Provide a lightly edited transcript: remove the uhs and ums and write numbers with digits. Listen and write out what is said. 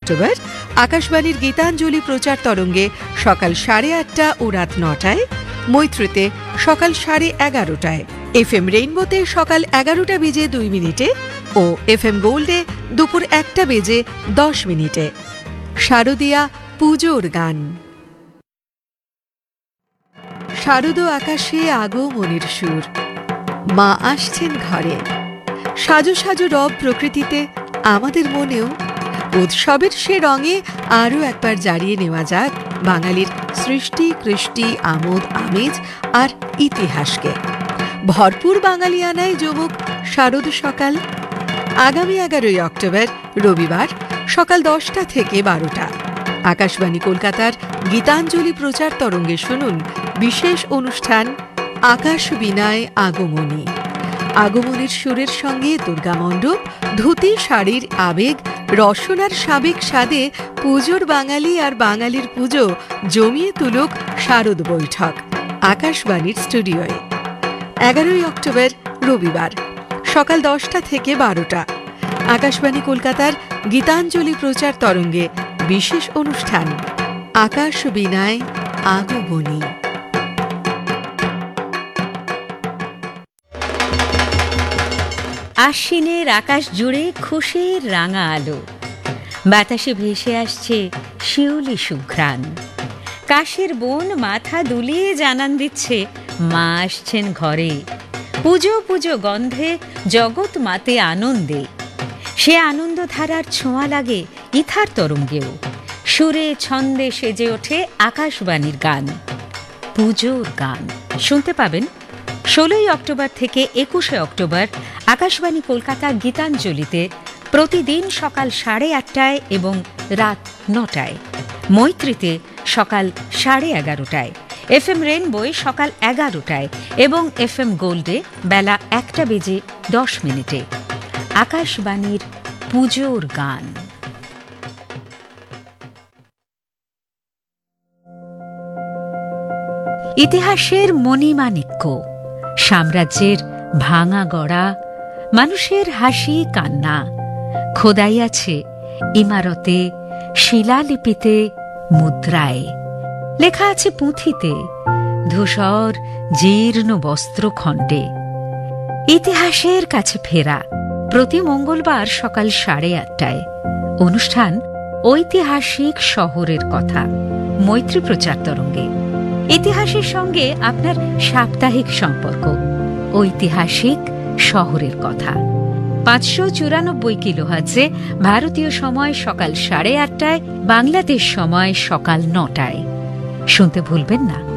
October আকাশবাণীর গীতাঞ্জলি প্রচার তরঙ্গে সকাল 8:30 ও রাত 9টায়, মৈত্রীতে সকাল 11:30টায়, FM রেইনবোতে সকাল 11:02 ও FM গোল্ডে দুপুর 1:10 শারদীয়া পুজোর গান। শারদ আকাশে আগমনের সুর, মা আসছেন ঘরে। সাজো সাজো রব প্রকৃতিতে, আমাদের মনেও উৎসবের সে রঙে আরও একবার জারিয়ে নেওয়া যাক বাঙালির সৃষ্টি, কৃষ্টি, আমোদ, আমেজ আর ইতিহাসকে। ভরপুর বাঙালিয়ানায় জমুক শারদ সকাল। আগামী 11 অক্টোবর রবিবার সকাল 10টা থেকে 12টা আকাশবাণী কলকাতার গীতাঞ্জলি প্রচার তরঙ্গে শুনুন বিশেষ অনুষ্ঠান আকাশ বীণায় আগমনী। আগমনের সুরের সঙ্গে দুর্গামণ্ডপ, ধুতি শাড়ির আবেগ, রসনার সাবেক স্বাদে পুজোর বাঙালি আর বাঙালির পুজো জমিয়ে তুলুক শারদ বৈঠক আকাশবাণীর স্টুডিওয়ে। 11 অক্টোবর রবিবার সকাল 10টা থেকে 12টা আকাশবাণী কলকাতার গীতাঞ্জলি প্রচার তরঙ্গে বিশেষ অনুষ্ঠান আকাশ বীণায় আগমনী। আশ্বিনের আকাশ জুড়ে খুশির রাঙা আলো, বাতাসে ভেসে আসছে শিউলি সুঘ্রাণ। কাশের বোন মাথা দুলিয়ে জানান দিচ্ছে মা আসছেন ঘরে। পুজো পুজো গন্ধে জগৎ মাতে আনন্দে, সে আনন্দধারার ছোঁয়া লাগে ইথার তরঙ্গেও। সুরে ছন্দে সেজে ওঠে আকাশবাণীর গান, পুজোর গান। শুনতে পাবেন 16 অক্টোবর থেকে 21 অক্টোবর আকাশবাণী কলকাতা গীতাঞ্জলিতে প্রতিদিন সকাল 8:30টায় এবং রাত 9টায়, মৈত্রীতে সকাল 11:30টায়, FM রেইনবোয় সকাল 11টায় এবং FM গোল্ডে বেলা 1:10 আকাশবাণীর পুজোর গান। ইতিহাসের মণিমাণিক্য, সাম্রাজ্যের ভাঙা গড়া, মানুষের হাসি কান্না খোদাই আছে ইমারতে, শিলালিপিতে, মুদ্রায়। লেখা আছে পুঁথিতে, ধূসর জীর্ণ বস্ত্রখণ্ডে। ইতিহাসের কাছে ফেরা প্রতি মঙ্গলবার সকাল 8:30টায়। অনুষ্ঠান ঐতিহাসিক শহরের কথা, মৈত্রী প্রচার তরঙ্গে। ইতিহাসের সঙ্গে আপনার সাপ্তাহিক সম্পর্ক, ঐতিহাসিক শহরের কথা। 594 কিলোহার্টজে ভারতীয় সময় সকাল 8:30টায়, বাংলাদেশ সময় সকাল 9টায়। শুনতে ভুলবেন না।